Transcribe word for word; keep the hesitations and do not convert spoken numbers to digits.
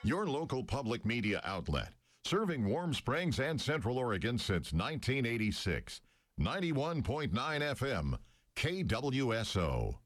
your local public media outlet, serving Warm Springs and Central Oregon since nineteen eighty-six. ninety-one point nine F M, K W S O.